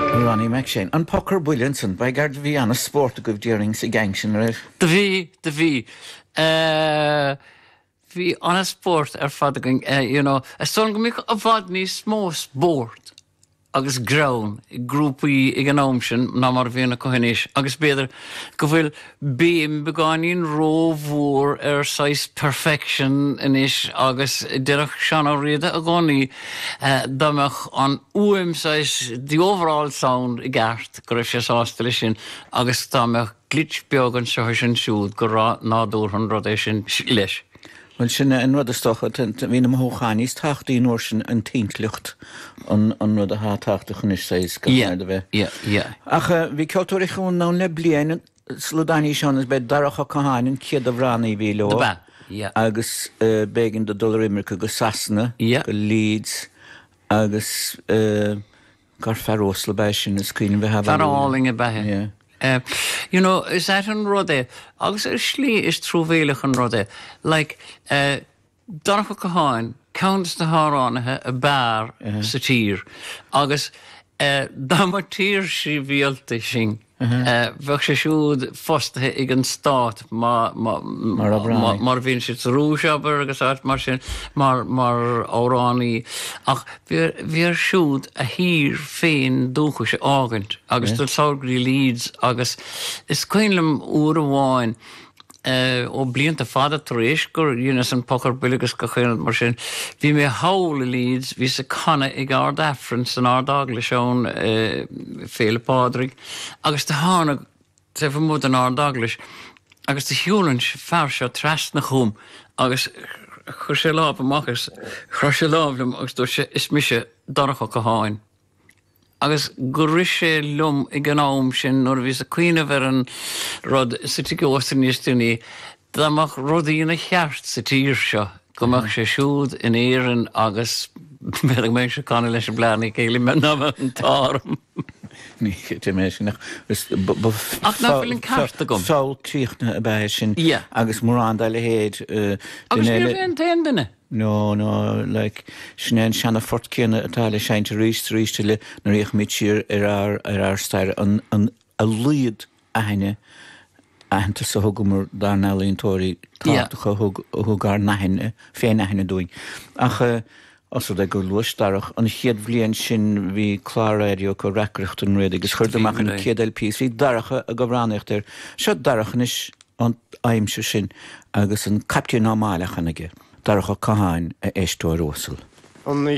Ronnie McShane. An poker brilliant by Gard V on a sport of during the gangster, right? The V. Vi on a sport fading, a song go a fad ní smó sport agus ground grúpi ag an ómsin ná mar bhíonna cohanis agus beidir go bhfuil bíim begáín rómhór sais perfection inis agus deirech sean á riada a gáí damach an uim sais the overall sound I gart go raibh sé sásta sin agus damach glitch beag an seo sin siúd go nádúr an rud sin leis. Well, sin an rud a stocha hín am hóchanís taachtaí nóir sin an tíntlucht an rud a há taachta chunis séis go de bheith. Yeah. Ach bhí ceúir chun ná le bliana slúdaní seán is be daracha caháin céad a bhránaí bhí leo. Agus bégan do dul Imreacha go Sasna, go Leeds, agus gar Ferrósla bei sin is cuioine bheit Feráling a bethe. Is that an rudé? Agus slí is trúvéilech an rudé. Like, darcha caháin, counts na háránathe a bar sa tír. Agus, damar tír sí bhíalta sin. Bheith sé siúd fostathe ag an stát mar bhíonn siad rúiseabar agus áit mar sin mar óránaí ach bhíar siúd a hír féin dúcha sé ágant agus dul saograí Leeds agus is cuinnlam uair amháin ó blianta fada taréis gur dhéanaine an pocar biligus go chéanad mar sin bhí mé hála Leeds bhí sa canna ag ard affran san ardagla seán félepádrig agus tá hána sé bh múd an ardaglis agus tá hiúlann fear seo tras na chum agus chuir sé láb amachchas chuir sé láblam agus dú sé is mise daracha go háin. Agus guris sé lum I gnáim sin nóir bhí a cuioine bhar an rud sa tí óstan níostúní dáach rudaíonna cheart sa tír seo gomach sé siúd in éan agus bheith mé se cána leis bleanna céala me ná an tám. Ní mé sin ach ná bhfuil an carta gom. Fáil tríochna a bheith sin agus mórrán le héad. Agus ní bhíon taondaine. No, like, snéan seanna fortcéanna atá le seinte ríiste le na réoch mittír ar stair an a líad aine ahananta sa thugumar dar nálíontóirí táachtacha thugar nahinne, fé nahinne dúing. Ach os ag go luistarach an chéad bblion sin bhí chláráidio go recreacht an réad agus chuirdaach an chéad LPs hí daracha a go bhránaíocht seo darachnis an aimimse sin agus an captú námáilechan aige. Daracha caháin a éistú rósal. An